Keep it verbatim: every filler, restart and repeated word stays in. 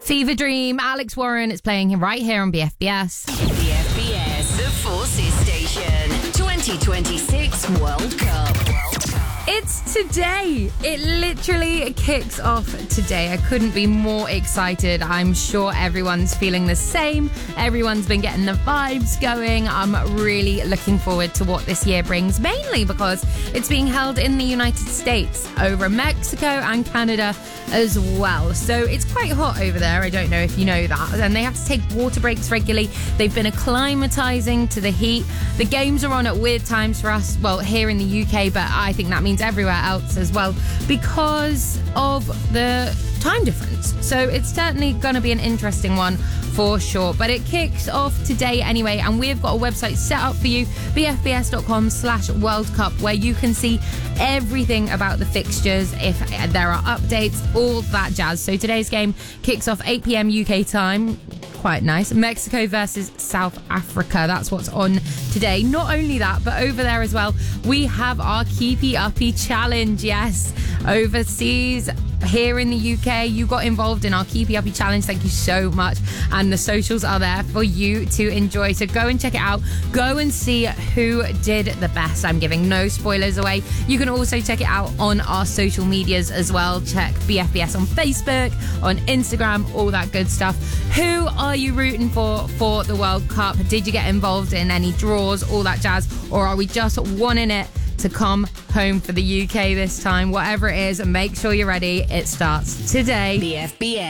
Fever Dream, Alex Warren. It's playing right here on B F B S. B F B S, the Forces Station. twenty twenty-six World Cup. It's today. It literally kicks off today. I couldn't be more excited. I'm sure everyone's feeling the same. Everyone's been getting the vibes going. I'm really looking forward to what this year brings, mainly because it's being held in the United States, over Mexico and Canada as well. So it's quite hot over there. I don't know if you know that. And they have to take water breaks regularly. They've been acclimatizing to the heat. The games are on at weird times for us, well, here in the U K, but I think that means everywhere else as well because of the time difference. So it's certainly going to be an interesting one for sure. But it kicks off today anyway, and we've got a website set up for you, bfbs.com slash World Cup, where you can see everything about the fixtures, if there are updates, all that jazz. So today's game kicks off eight p.m. U K time. Quite nice. Mexico versus South Africa. That's what's on today. Not only that, but over there as well, we have our Keepy Uppy Challenge. Yes, overseas, here in the U K, you got involved in our Keepy Uppy Challenge. Thank you so much. And the socials are there for you to enjoy. So go and check it out. Go and see who did the best. I'm giving no spoilers away. You can also check it out on our social medias as well. Check B F B S on Facebook, on Instagram, all that good stuff. Who are you rooting for for the World Cup? Did you get involved in any draws, all that jazz? Or are we just wanting it to come home for the U K this time? Whatever it is, make sure you're ready. It starts today. B F B S.